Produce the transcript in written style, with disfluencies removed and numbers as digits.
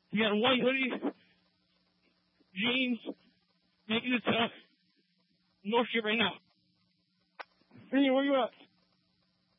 You got a white hoodie, jeans, making it to North Street right now. Hey, where you at?